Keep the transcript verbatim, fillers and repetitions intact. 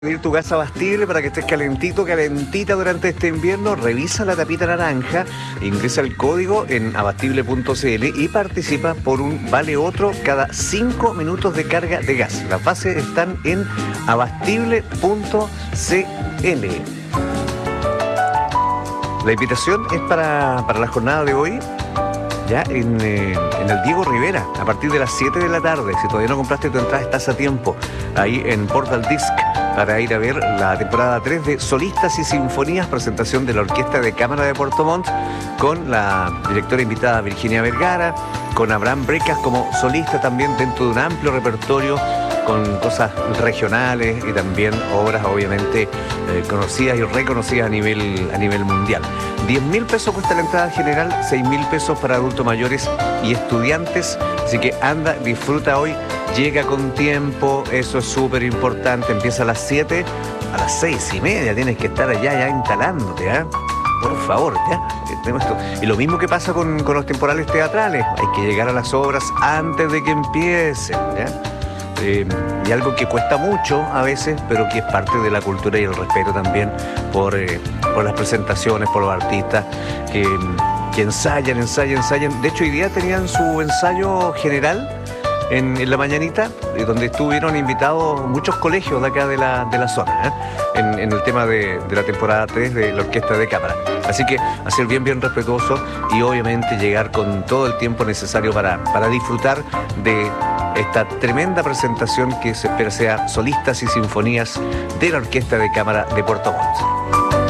Ir tu gas abastible para que estés calentito, calentita durante este invierno. Revisa la tapita naranja, ingresa el código en abastible punto cl y participa por un vale otro cada cinco minutos de carga de gas. Las bases están en abastible punto cl. La invitación es para, para la jornada de hoy, ya en, eh, en el Diego Rivera, a partir de las siete de la tarde. Si todavía no compraste tu entrada, estás a tiempo. Ahí en Portal Disc, para ir a ver la temporada tres de Solistas y Sinfonías, presentación de la Orquesta de Cámara de Puerto Montt, con la directora invitada Virginia Vergara, con Abraham Brecas como solista también dentro de un amplio repertorio, con cosas regionales y también obras obviamente eh, conocidas y reconocidas a nivel, a nivel mundial. diez mil pesos cuesta la entrada general, seis mil pesos para adultos mayores y estudiantes, así que anda, disfruta hoy, llega con tiempo, eso es súper importante. Empieza a las siete, a las seis y media tienes que estar allá ya instalándote, ¿eh? Por favor, ya. Y lo mismo que pasa con, con los temporales teatrales, hay que llegar a las obras antes de que empiecen, ¿ya? Eh, y algo que cuesta mucho a veces, pero que es parte de la cultura y el respeto también por, eh, por las presentaciones, por los artistas que, que ensayan, ensayan, ensayan. De hecho, hoy día tenían su ensayo general en, en la mañanita, donde estuvieron invitados muchos colegios de acá de la, de la zona, ¿eh? en, en el tema de, de la temporada tres de la Orquesta de Cámara. Así que hacer bien, bien respetuoso y obviamente llegar con todo el tiempo necesario para, para disfrutar de esta tremenda presentación que se espera sea Solistas y Sinfonías de la Orquesta de Cámara de Puerto Montt.